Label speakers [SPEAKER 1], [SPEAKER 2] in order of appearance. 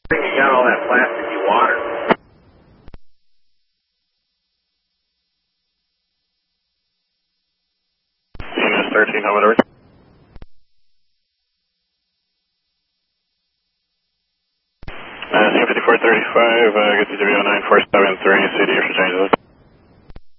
[SPEAKER 1] You got all that plasticky water.
[SPEAKER 2] CNS 13, how about over? CM 5435, get to WO 9473, CD for changes.